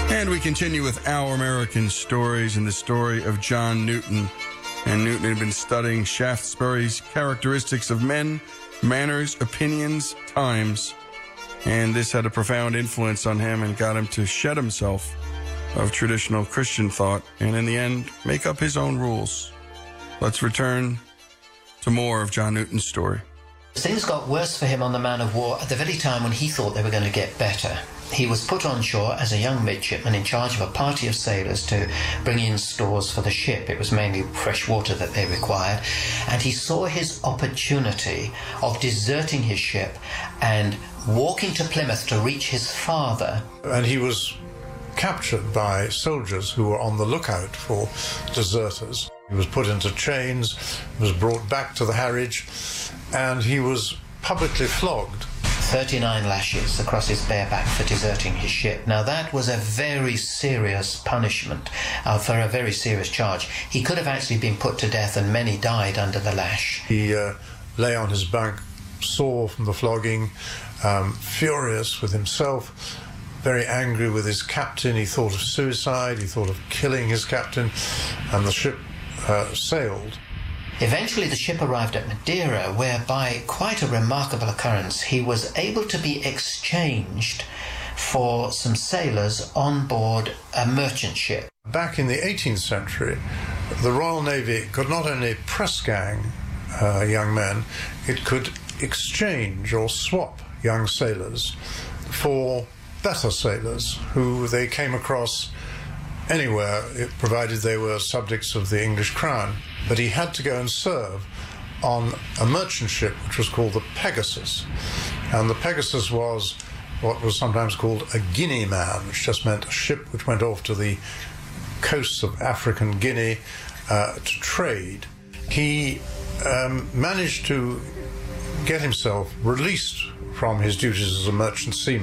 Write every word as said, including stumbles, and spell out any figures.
And we continue with Our American Stories and the story of John Newton. And Newton had been studying Shaftesbury's characteristics of men, manners, opinions, times. And this had a profound influence on him and got him to shed himself of traditional Christian thought and in the end make up his own rules. Let's return to more of John Newton's story. Things got worse for him on the Man of War at the very time when he thought they were going to get better. He was put on shore as a young midshipman in charge of a party of sailors to bring in stores for the ship. It was mainly fresh water that they required. And he saw his opportunity of deserting his ship and walking to Plymouth to reach his father. And he was captured by soldiers who were on the lookout for deserters. He was put into chains, was brought back to the Harwich, and he was publicly flogged. thirty-nine lashes across his bare back for deserting his ship. Now that was a very serious punishment uh, for a very serious charge. He could have actually been put to death, and many died under the lash. He uh, lay on his bunk, sore from the flogging, um, furious with himself, very angry with his captain. He thought of suicide, he thought of killing his captain, and the ship uh, sailed. Eventually the ship arrived at Madeira, where by quite a remarkable occurrence he was able to be exchanged for some sailors on board a merchant ship. Back in the eighteenth century, the Royal Navy could not only press gang uh, young men, it could exchange or swap young sailors for better sailors who they came across anywhere, provided they were subjects of the English crown. But he had to go and serve on a merchant ship which was called the Pegasus. And the Pegasus was what was sometimes called a Guinea man, which just meant a ship which went off to the coasts of African Guinea uh, to trade. He um, managed to get himself released from his duties as a merchant seaman.